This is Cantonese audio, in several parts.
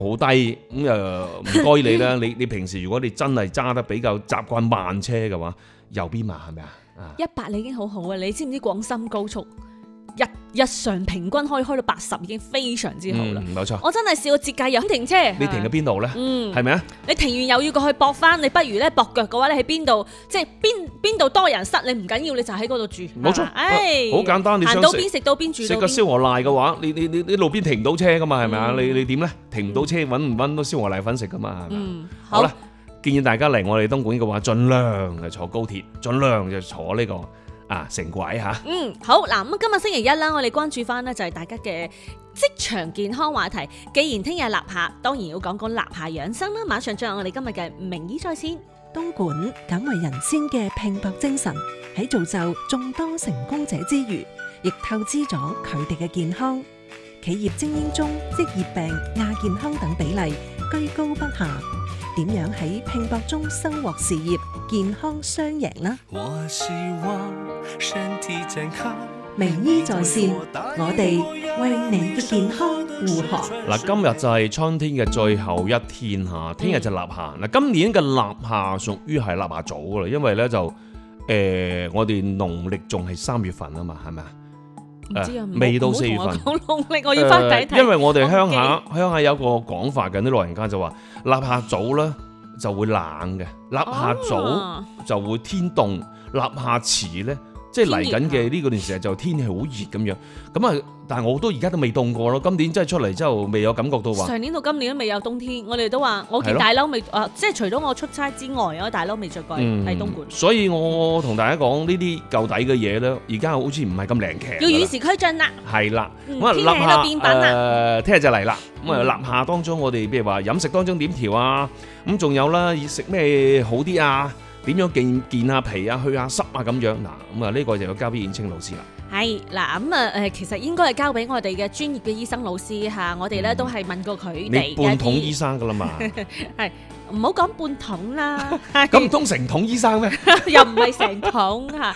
好低，咁唔該你啦。你平時如果你真係揸得比較習慣慢車嘅話，右邊嘛係咪啊 ？100你已經好好啊！你知唔知廣深高速日常平均可以開到80已經非常之好啦。 冇錯， 我真係試過節假日停車。 你停喺邊度咧？係咪啊？ 你停完又要過去駁翻，你不如咧駁腳嘅話，你喺邊度？即係邊度多人塞，你唔緊要，你就喺嗰度住。 冇錯，好簡單。你想行到邊食到邊住到邊。 食個燒鵝瀨嘅話，你路邊停唔到車噶嘛？係咪啊？你點咧？停唔到車，揾唔揾到燒鵝瀨粉食噶嘛？係咪？好啦，建議大家嚟我哋東莞嘅話，盡量就坐高鐵，盡量就坐呢個城軌嚇。 好嗱，咁今日星期一啦，我哋關注翻呢就係大家嘅職場健康話題。既然聽日立夏，當然要講講立夏養生啦。馬上進入我哋今日嘅名醫在線。 東莞敢為人先嘅拼搏精神，喺造就眾多成功者之餘，亦透支咗佢哋嘅健康。企業精英中職業病、亞健康等比例居高不下，點樣喺拼搏中收穫事業、健康雙贏呢？ 我希望身體健康。 名醫在線，我哋為你嘅健康護航。 嗱，今日就係春天嘅最後一天嚇，聽日就立夏。嗱，今年嘅立夏屬於係立夏早噶啦，因為咧就我哋農曆仲係3月份啊嘛，係咪啊？未到4月份。 講農曆，我要翻睇睇。 因為我哋鄉下有個講法嘅，啲老人家就話立夏早咧就會冷嘅，立夏早就會天凍，立夏遲咧。即係嚟緊嘅呢個段時間就天氣好熱咁樣，咁啊，但係我而家都未凍過咯。今年真係出嚟之後未有感覺到話。上年到今年都未有冬天，我哋都話我件大褸未即係除咗我出差之外，我大褸未着過喺東莞。所以我同大家講呢啲舊底嘅嘢咧，而家好似唔係咁靈劇。 要與時俱進啦。 係啦， 咁啊，立夏變品啦。 聽日就嚟啦。咁啊，立夏當中我哋譬如話飲食當中點調啊，咁仲有啦，食咩好啲啊？點樣健下脾啊，去下濕啊咁樣嗱，咁啊呢個就要交俾燕青老師啦。 係嗱，咁啊其實應該係交俾我哋嘅專業嘅醫生老師嚇，我哋咧都係問過佢哋。 你半桶醫生噶啦嘛？ 係唔好講半桶啦。 咁唔通成桶醫生咩？ 又唔係成桶嚇，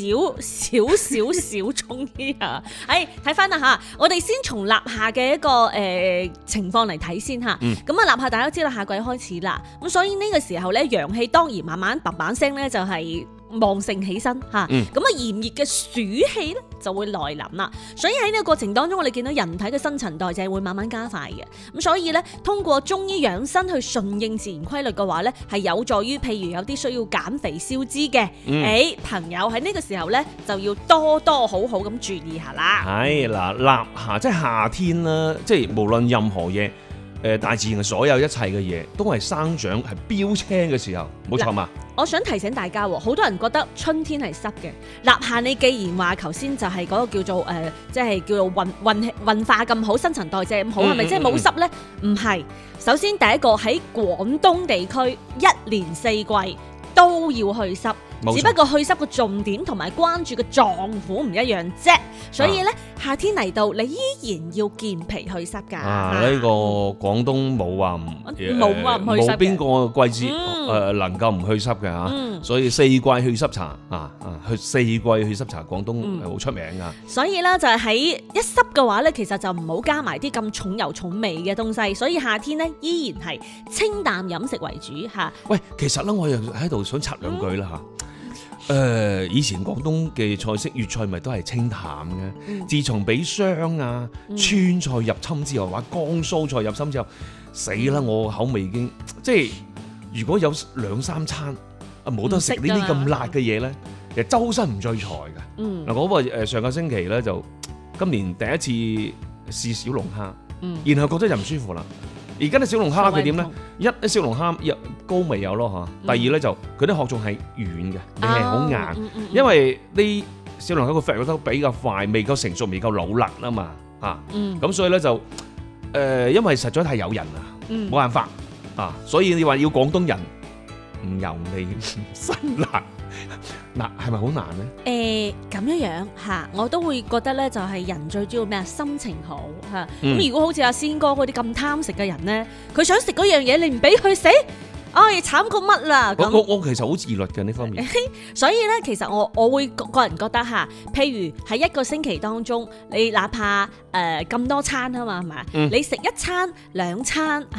少中醫啊！睇翻啦嚇，我哋先從立夏嘅一個情況嚟睇先嚇。咁啊，立夏大家都知道夏季開始啦，咁所以呢個時候咧，陽氣當然慢慢嘭聲咧就係旺盛起身嚇，咁啊炎熱嘅暑氣咧就會來臨啦。所以喺呢個過程當中，我哋見到人體嘅新陳代謝會慢慢加快嘅。咁所以咧，通過中醫養生去順應自然規律嘅話咧，係有助於譬如有啲需要減肥消脂嘅，朋友喺呢個時候咧就要多多好好咁注意下啦。 係嗱，立夏即係夏天啦，即係無論任何嘢。大自然嘅所有一切嘅嘢都係生長係標青嘅時候，冇錯嘛？ 我想提醒大家，好多人覺得春天係濕嘅。立夏你既然話頭先就係嗰個叫做即係叫做運化咁好，新陳代謝咁好，係咪即係冇濕呢？唔係。首先第一個喺廣東地區，一年四季都要去濕。只不過去濕個重點同埋關注嘅臟腑唔一樣啫，所以咧夏天嚟到，你依然要健脾去濕㗎。 呢個廣東冇話唔去濕，冇邊個季節能夠唔去濕嘅嚇，所以四季去濕茶去四季去濕茶，廣東係好出名㗎。 所以咧就係喺一濕嘅話咧，其實就唔好加埋啲咁重油重味嘅東西，所以夏天咧依然係清淡飲食為主嚇。喂， 其實咧我又喺度想插兩句啦嚇。以前廣東嘅菜式粵菜咪都係清淡嘅，自從俾湘啊、川菜入侵之後，或者江蘇菜入侵之後，死啦！我口味已經即係如果有2-3餐冇得食呢啲咁辣嘅嘢咧，其實周身唔聚財㗎。嗱，我話上個星期咧就今年第一次試小龍蝦，然後覺得就唔舒服啦。而家啲小龍蝦佢點咧？一小龍蝦膏味有咯嚇。第二咧就佢啲殼仲係軟嘅，你係好硬，因為啲小龍蝦個發育得比較快，未夠成熟，未夠老辣啊嘛嚇。咁所以咧就因為實在太誘人啦，冇辦法啊。所以你話要廣東人唔油膩唔辛辣，嗱係咪好難咧？ 咁樣嚇，我都會覺得咧，就係人最主要咩啊？心情好嚇。咁如果好似阿仙哥嗰啲咁貪食嘅人咧，佢想食嗰樣嘢，你唔俾佢食， 哎慘過乜啦咁。 我其實好自律嘅呢方面。 所以咧，其實我會個人覺得嚇，譬如喺一個星期當中，你哪怕咁多餐啊嘛，係咪？你食一餐兩餐。